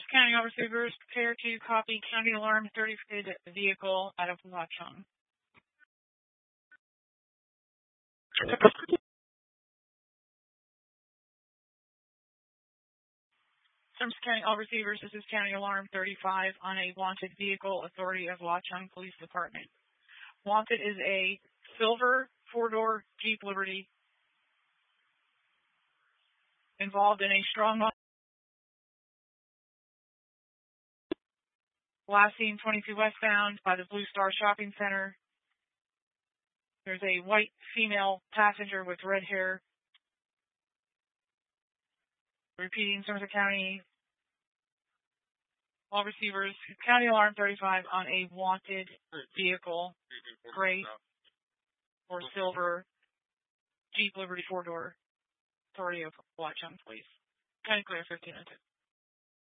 County All Receivers, prepare to copy County Alarm 35 vehicle out of Watchung. Sumter County All Receivers, this is County Alarm 35 on a wanted vehicle, Authority of Watchung Police Department. Wanted is a silver four-door Jeep Liberty involved in a strong last seen 22 westbound by the Blue Star Shopping Center. There's a white female passenger with red hair. Repeating, Sumter County All Receivers, County Alarm 35 on a wanted vehicle, gray or silver Jeep Liberty four-door, Authority of Watchung Police. County Clear 1502.